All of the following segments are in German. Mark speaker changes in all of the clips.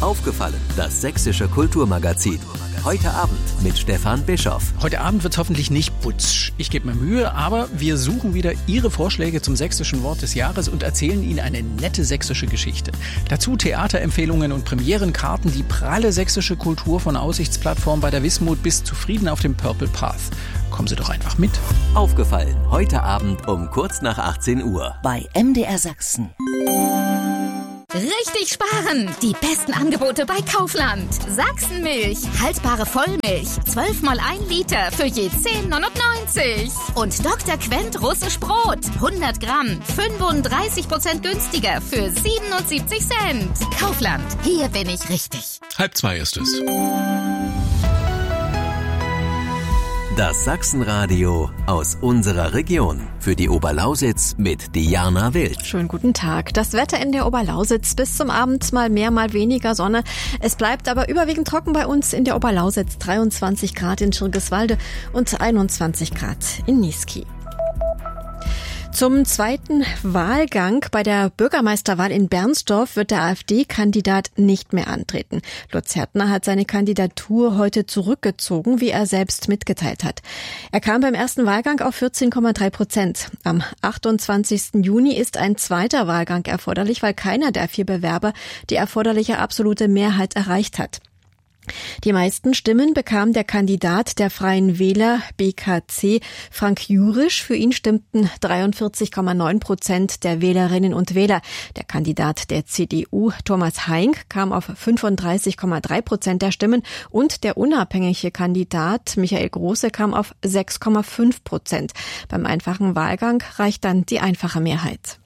Speaker 1: Aufgefallen, das sächsische Kulturmagazin. Heute Abend mit Stefan Bischoff.
Speaker 2: Heute Abend wird es hoffentlich nicht butsch. Ich gebe mir Mühe, aber wir suchen wieder Ihre Vorschläge zum sächsischen Wort des Jahres und erzählen Ihnen eine nette sächsische Geschichte. Dazu Theaterempfehlungen und Premierenkarten, die pralle sächsische Kultur von Aussichtsplattform bei der Wismut bis zufrieden auf dem Purple Path. Kommen Sie doch einfach mit.
Speaker 1: Aufgefallen, heute Abend um kurz nach 18 Uhr.
Speaker 3: Bei MDR Sachsen.
Speaker 4: Richtig sparen! Die besten Angebote bei Kaufland. Sachsenmilch, haltbare Vollmilch, 12 mal 1 Liter für je 10,99. Und Dr. Quent russisch Brot, 100 Gramm, 35% günstiger für 77 Cent. Kaufland, hier bin ich richtig.
Speaker 5: 1:30 ist es.
Speaker 1: Das Sachsenradio aus unserer Region. Für die Oberlausitz mit Diana Wild.
Speaker 6: Schönen guten Tag. Das Wetter in der Oberlausitz bis zum Abend mal mehr, mal weniger Sonne. Es bleibt aber überwiegend trocken bei uns in der Oberlausitz. 23 Grad in Schirgiswalde und 21 Grad in Niesky. Zum zweiten Wahlgang bei der Bürgermeisterwahl in Bernsdorf wird der AfD-Kandidat nicht mehr antreten. Lutz Härtner hat seine Kandidatur heute zurückgezogen, wie er selbst mitgeteilt hat. Er kam beim ersten Wahlgang auf 14,3%. Am 28. Juni ist ein zweiter Wahlgang erforderlich, weil keiner der 4 Bewerber die erforderliche absolute Mehrheit erreicht hat. Die meisten Stimmen bekam der Kandidat der Freien Wähler BKC, Frank Jurisch. Für ihn stimmten 43,9% der Wählerinnen und Wähler. Der Kandidat der CDU, Thomas Heink, kam auf 35,3% der Stimmen und der unabhängige Kandidat Michael Große kam auf 6,5%. Beim einfachen Wahlgang reicht dann die einfache Mehrheit.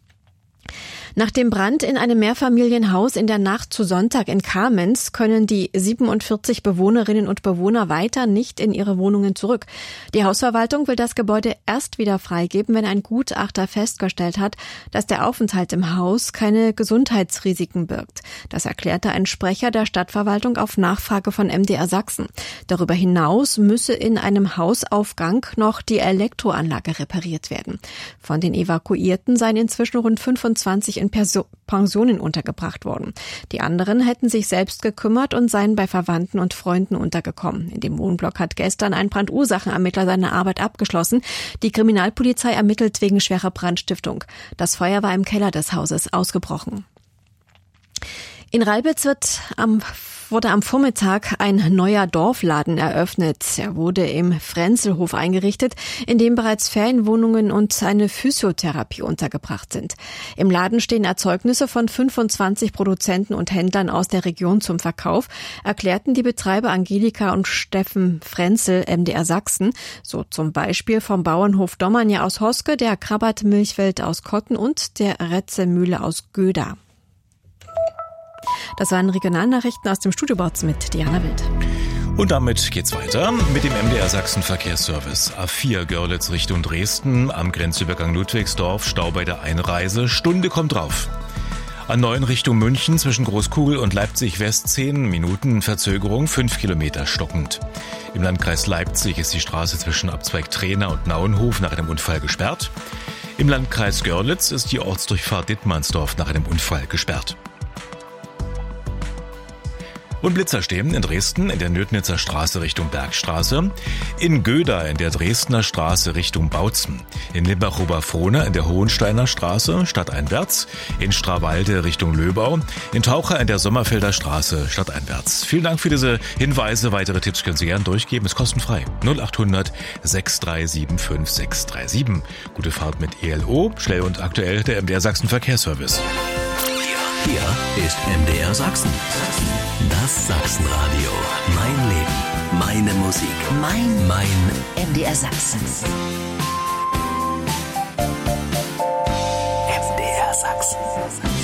Speaker 6: Nach dem Brand in einem Mehrfamilienhaus in der Nacht zu Sonntag in Kamenz können die 47 Bewohnerinnen und Bewohner weiter nicht in ihre Wohnungen zurück. Die Hausverwaltung will das Gebäude erst wieder freigeben, wenn ein Gutachter festgestellt hat, dass der Aufenthalt im Haus keine Gesundheitsrisiken birgt. Das erklärte ein Sprecher der Stadtverwaltung auf Nachfrage von MDR Sachsen. Darüber hinaus müsse in einem Hausaufgang noch die Elektroanlage repariert werden. Von den Evakuierten seien inzwischen rund 25 in Pensionen untergebracht worden. Die anderen hätten sich selbst gekümmert und seien bei Verwandten und Freunden untergekommen. In dem Wohnblock hat gestern ein Brandursachenermittler seine Arbeit abgeschlossen. Die Kriminalpolizei ermittelt wegen schwerer Brandstiftung. Das Feuer war im Keller des Hauses ausgebrochen. In Ralbitz wurde am Vormittag ein neuer Dorfladen eröffnet. Er wurde im Frenzelhof eingerichtet, in dem bereits Ferienwohnungen und eine Physiotherapie untergebracht sind. Im Laden stehen Erzeugnisse von 25 Produzenten und Händlern aus der Region zum Verkauf, erklärten die Betreiber Angelika und Steffen Frenzel MDR Sachsen. So zum Beispiel vom Bauernhof Dommernier aus Hoske, der Krabbert Milchwelt aus Kotten und der Retzemühle aus Göda. Das waren Regionalnachrichten aus dem Studiobox mit Diana Wild.
Speaker 5: Und damit geht's weiter mit dem MDR Sachsen Verkehrsservice. A4 Görlitz Richtung Dresden, am Grenzübergang Ludwigsdorf, Stau bei der Einreise, Stunde kommt drauf. A9 Richtung München zwischen Großkugel und Leipzig West 10 Minuten Verzögerung, 5 Kilometer stockend. Im Landkreis Leipzig ist die Straße zwischen Abzweig Trehna und Nauenhof nach einem Unfall gesperrt. Im Landkreis Görlitz ist die Ortsdurchfahrt Dittmannsdorf nach einem Unfall gesperrt. Und Blitzer stehen in Dresden in der Nödnitzer Straße Richtung Bergstraße, in Göda in der Dresdner Straße Richtung Bautzen, in Limbach-Oberfrohna in der Hohensteiner Straße stadteinwärts, in Strawalde Richtung Löbau, in Taucher in der Sommerfelder Straße stadteinwärts. Vielen Dank für diese Hinweise. Weitere Tipps können Sie gerne durchgeben. Ist kostenfrei. 0800 637 5637. Gute Fahrt mit ELO. Schnell und aktuell der MDR Sachsen Verkehrsservice.
Speaker 1: Hier ist MDR Sachsen. Das Sachsenradio. Mein Leben. Meine Musik. Mein
Speaker 3: MDR Sachsen.
Speaker 1: MDR Sachsen.